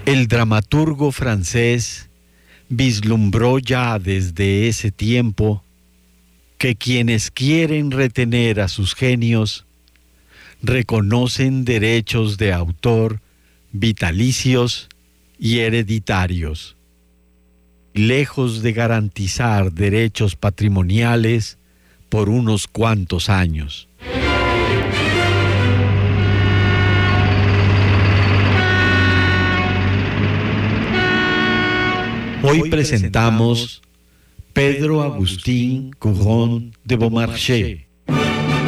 El dramaturgo francés vislumbró ya desde ese tiempo que quienes quieren retener a sus genios reconocen derechos de autor vitalicios y hereditarios. Lejos de garantizar derechos patrimoniales por unos cuantos años. Hoy presentamos Pedro Agustín Couronne de Beaumarchais,